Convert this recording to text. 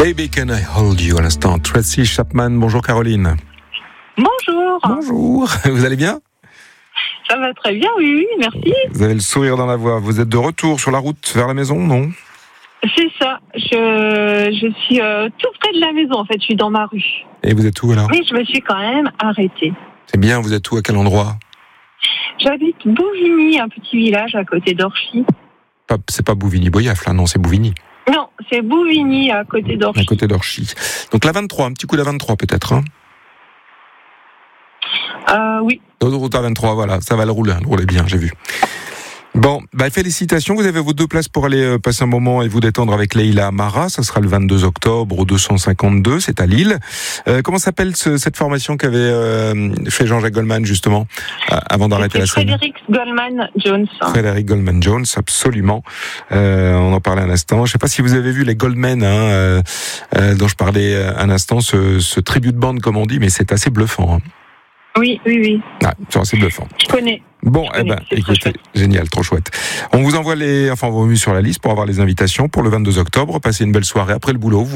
Baby Can I Hold You à l'instant. Tracy Chapman, bonjour Caroline. Bonjour. Bonjour, vous allez bien? Ça va très bien, oui, merci. Vous avez le sourire dans la voix. Vous êtes de retour sur la route vers la maison, non? C'est ça, je suis tout près de la maison, en fait, je suis dans ma rue. Et vous êtes où alors? Mais je me suis quand même arrêtée. C'est bien, vous êtes où, à quel endroit? J'habite Bouvigny, un petit village à côté d'Orchy. C'est pas Bouvigny-Boyaf, là, non, c'est Bouvigny. Non, c'est Bouvigny, à côté d'Orchy. À côté d'Orchy. Donc la 23, un petit coup de la 23 peut-être, hein? Oui. L'autoroute A23, voilà, ça va le rouler bien, j'ai vu. Bon, félicitations, vous avez vos 2 places pour aller passer un moment et vous détendre avec Leïla Amara, ça sera le 22 octobre au 252, c'est à Lille. Comment s'appelle cette formation qu'avait fait Jean-Jacques Goldman justement, avant d'arrêter la scène? Frédéric Goldman Jones. Frédéric Goldman Jones, absolument. On en parlait un instant. Je ne sais pas si vous avez vu les Goldman, dont je parlais un instant, ce tribut de bande comme on dit, mais c'est assez bluffant. Hein. Oui. Ah, c'est assez bluffant. Je connais. Bon, écoutez, génial, trop chouette. On vous envoie on vous met sur la liste pour avoir les invitations pour le 22 octobre. Passez une belle soirée après le boulot.